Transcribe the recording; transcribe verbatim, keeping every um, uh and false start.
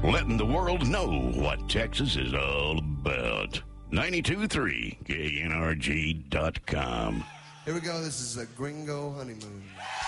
letting the world know what Texas is all about. ninety-two point three K N R G dot com. Here we go. This is a Gringo Honeymoon.